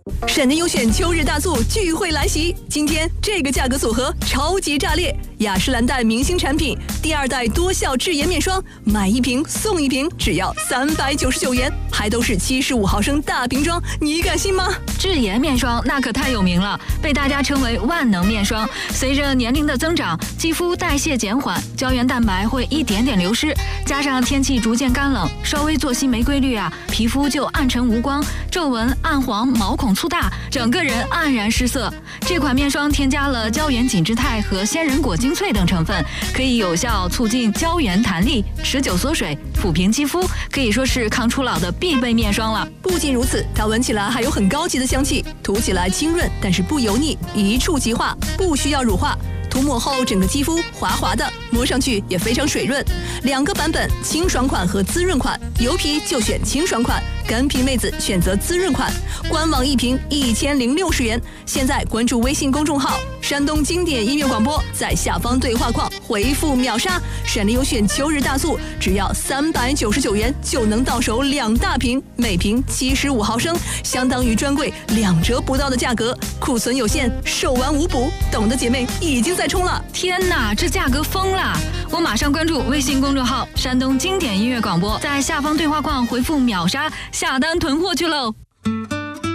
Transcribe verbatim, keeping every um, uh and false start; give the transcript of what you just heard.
闪电优选秋日大促聚会来袭，今天这个价格组合超级炸裂！雅诗兰黛明星产品第二代多效智妍面霜，买一瓶送一瓶，只要三百九十九元，还都是七十五毫升大瓶装，你敢信吗？ 智妍面霜那可太有名了，被大家称为万能面霜。随着年龄的增长，肌肤代谢减缓，胶原蛋白会一点点流失，加上天气逐渐干冷，稍微作息没规律啊，皮肤就暗沉无光，皱纹、暗黄、毛孔粗大，整个人黯然失色。这款面霜添加了胶原紧致肽和鲜人果精粹等成分，可以有效促进胶原弹力、持久缩水、抚平肌肤，可以说是抗初老的必备面霜了。 不仅如此，它闻起来还有很高级的香气，涂起来清润，但是不油腻，一触即化，不需要乳化。涂抹后整个肌肤滑滑的，摸上去也非常水润。两个版本，清爽款和滋润款，油皮就选清爽款，干皮妹子选择滋润款。官网一瓶一千零六十元。现在关注微信公众号山东经典音乐广播，在下方对话框回复秒杀，闪电优选秋日大促，只要三百九十九元就能到手两大瓶，每瓶七十五毫升，相当于专柜两折不到的价格。库存有限，售完无补，懂的姐妹已经在冲了。 天哪，这价格疯了！我马上关注微信公众号山东经典音乐广播，在下方对话框回复秒杀，下单囤货去喽。